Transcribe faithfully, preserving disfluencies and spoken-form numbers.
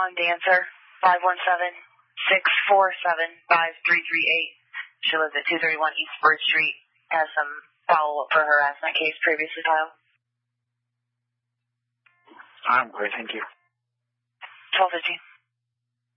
on Dancer, five one seven, six four seven, five three three eight. She lives at two thirty-one East Bird Street. Has some follow-up for her harassment case previously filed. I'm great, thank you. twelve fifteen.